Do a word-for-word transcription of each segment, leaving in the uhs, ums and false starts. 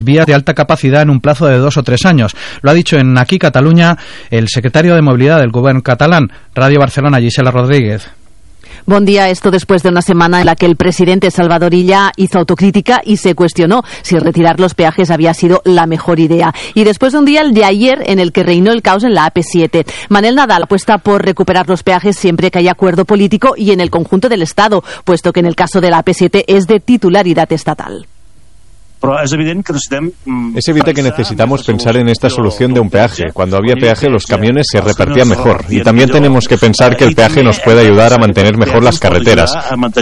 vías de alta capacidad en un plazo de dos o tres años. Lo ha dicho en Aquí Cataluña el secretario de Movilidad del Gobierno catalán. Radio Barcelona, Gisela Rodríguez. Buen día. Esto después de una semana en la que el presidente Salvador Illa hizo autocrítica y se cuestionó si retirar los peajes había sido la mejor idea. Y después de un día, el de ayer, en el que reinó el caos en la A P siete. Manel Nadal apuesta por recuperar los peajes siempre que haya acuerdo político y en el conjunto del Estado, puesto que en el caso de la A P siete es de titularidad estatal. Es evidente que necesitamos pensar en esta solución de un peaje. Cuando había peaje, los camiones se repartían mejor. Y también tenemos que pensar que el peaje nos puede ayudar a mantener mejor las carreteras.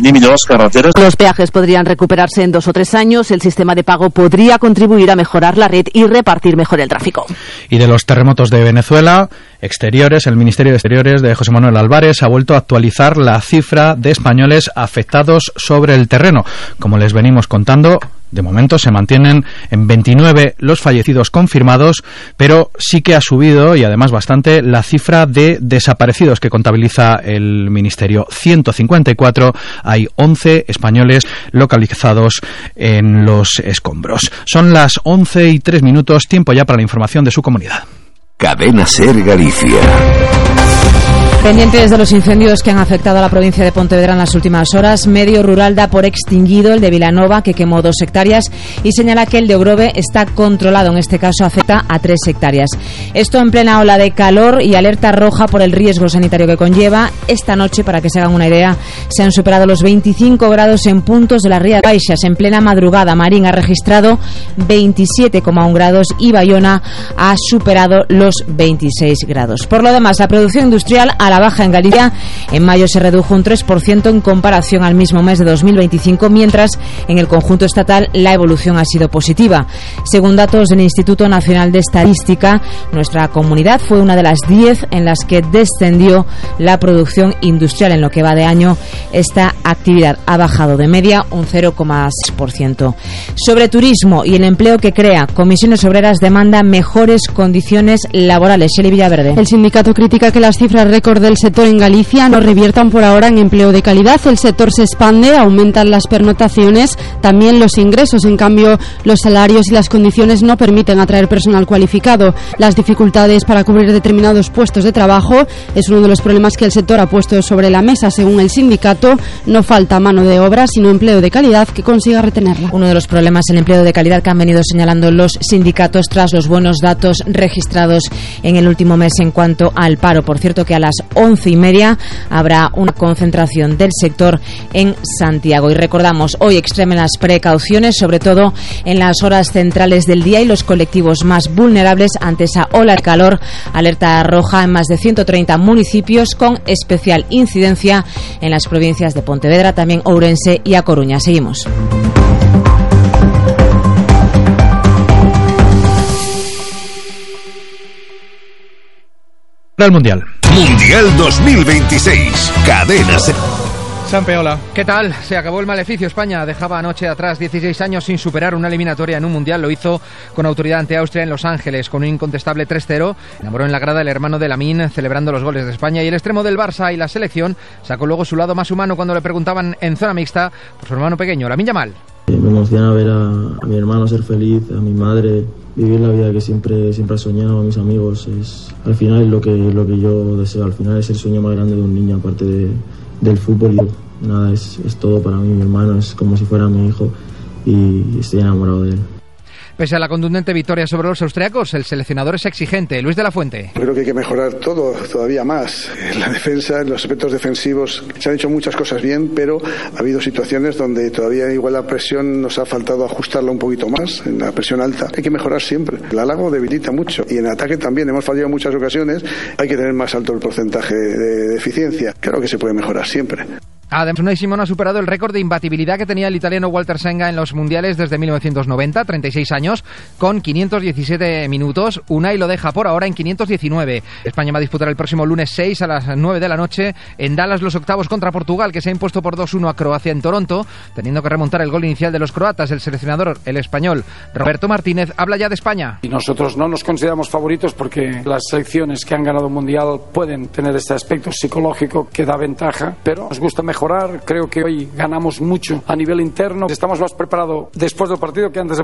Los peajes podrían recuperarse en dos o tres años. El sistema de pago podría contribuir a mejorar la red y repartir mejor el tráfico. Y de los terremotos de Venezuela, Exteriores, el Ministerio de Exteriores de José Manuel Álvarez ha vuelto a actualizar la cifra de españoles afectados sobre el terreno. Como les venimos contando, de momento se mantienen en veintinueve los fallecidos confirmados, pero sí que ha subido, y además bastante, la cifra de desaparecidos que contabiliza el Ministerio. ciento cincuenta y cuatro, hay once españoles localizados en los escombros. Son las once y tres minutos, tiempo ya para la información de su comunidad. Cadena Ser Galicia. Pendientes de los incendios que han afectado a la provincia de Pontevedra en las últimas horas, Medio Rural da por extinguido el de Vilanova, que quemó dos hectáreas, y señala que el de Ogrove está controlado. En este caso afecta a tres hectáreas. Esto en plena ola de calor y alerta roja por el riesgo sanitario que conlleva. Esta noche, para que se hagan una idea, se han superado los veinticinco grados en puntos de las Rías Baixas. En plena madrugada, Marín ha registrado veintisiete coma uno grados y Bayona ha superado los veintiséis grados. Por lo demás, la producción industrial a la baja en Galicia. En mayo se redujo un tres por ciento en comparación al mismo mes de dos mil veinticinco, mientras en el conjunto estatal la evolución ha sido positiva. Según datos del Instituto Nacional de Estadística, nuestra comunidad fue una de las diez en las que descendió la producción industrial. En lo que va de año, esta actividad ha bajado de media un cero coma seis por ciento. Sobre turismo y el empleo que crea, Comisiones Obreras demanda mejores condiciones laborales. Shelley Villaverde. El sindicato critica que las cifras récord del sector en Galicia no reviertan por ahora en empleo de calidad. El sector se expande, aumentan las pernotaciones, también los ingresos. En cambio, los salarios y las condiciones no permiten atraer personal cualificado. Las dificultades para cubrir determinados puestos de trabajo es uno de los problemas que el sector ha puesto sobre la mesa. Según el sindicato, no falta mano de obra, sino empleo de calidad que consiga retenerla. Uno de los problemas es el empleo de calidad que han venido señalando los sindicatos tras los buenos datos registrados en el último mes en cuanto al paro. Por cierto, que a las once y media habrá una concentración del sector en Santiago. Y recordamos, hoy extremen las precauciones, sobre todo en las horas centrales del día y los colectivos más vulnerables ante esa ola de calor. Alerta roja en más de ciento treinta municipios, con especial incidencia en las provincias de Pontevedra, también Ourense y A Coruña. Seguimos. El Mundial. Mundial dos mil veintiséis. Cadena Ser. Sampeola. ¿Qué tal? Se acabó el maleficio. España dejaba anoche atrás dieciséis años sin superar una eliminatoria en un mundial. Lo hizo con autoridad ante Austria en Los Ángeles, con un incontestable tres cero. Enamoró en la grada el hermano de Lamine, celebrando los goles de España. Y el extremo del Barça y la selección sacó luego su lado más humano cuando le preguntaban en zona mixta por su hermano pequeño, Lamine Yamal. Me emociona ver a, a mi hermano ser feliz, a mi madre vivir la vida que siempre siempre he soñado, a mis amigos. Es, al final es lo que, lo que yo deseo. Al final es el sueño más grande de un niño, aparte de, del fútbol. Y nada, es, es todo para mí. Mi hermano es como si fuera mi hijo y estoy enamorado de él. Pese a la contundente victoria sobre los austriacos, el seleccionador es exigente. Luis de la Fuente. Creo que hay que mejorar todo, todavía más. En la defensa, en los aspectos defensivos, se han hecho muchas cosas bien, pero ha habido situaciones donde todavía igual la presión nos ha faltado ajustarla un poquito más, en la presión alta. Hay que mejorar siempre. El halago debilita mucho y en ataque también hemos fallado en muchas ocasiones. Hay que tener más alto el porcentaje de, de eficiencia. Claro que se puede mejorar siempre. Además, Unai Simón ha superado el récord de imbatibilidad que tenía el italiano Walter Senga en los mundiales desde mil novecientos noventa, treinta y seis años, con quinientos diecisiete minutos. Unai lo deja por ahora en quinientos diecinueve. España va a disputar el próximo lunes seis a las nueve de la noche en Dallas los octavos contra Portugal, que se ha impuesto por dos uno a Croacia en Toronto, teniendo que remontar el gol inicial de los croatas. El seleccionador, el español Roberto Martínez, habla ya de España. Y nosotros no nos consideramos favoritos porque las selecciones que han ganado un mundial pueden tener este aspecto psicológico que da ventaja, pero nos gusta mejorar. Creo que hoy ganamos mucho a nivel interno. Estamos más preparados después del partido que antes.